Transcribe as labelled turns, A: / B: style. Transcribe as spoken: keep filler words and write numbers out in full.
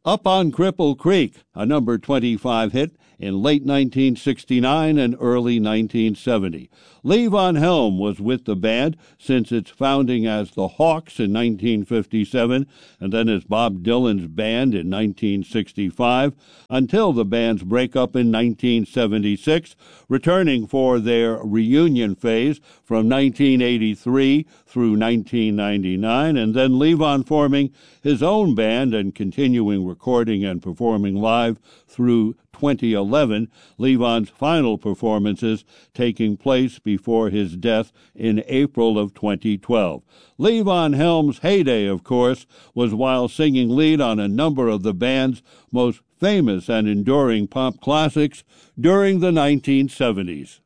A: Up on Cripple Creek, a number twenty-five hit in late nineteen sixty-nine and early nineteen seventy. Levon Helm was with the band since its founding as the Hawks in nineteen fifty-seven and then as Bob Dylan's band in nineteen sixty-five until the band's breakup in nineteen seventy-six, returning for their reunion phase from nineteen eighty-three through nineteen ninety-nine, and then Levon forming his own band and continuing recording and performing live through twenty eleven, Levon's final performances taking place before his death in April of twenty twelve. Levon Helm's heyday, of course, was while singing lead on a number of the band's most famous and enduring pop classics during the nineteen seventies.